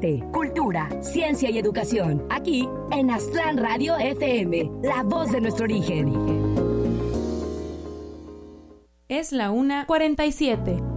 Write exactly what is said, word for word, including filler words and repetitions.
arte, cultura, ciencia y educación. Aquí en Aztlán Radio F M, la voz de nuestro origen. Es la una cuarenta y siete.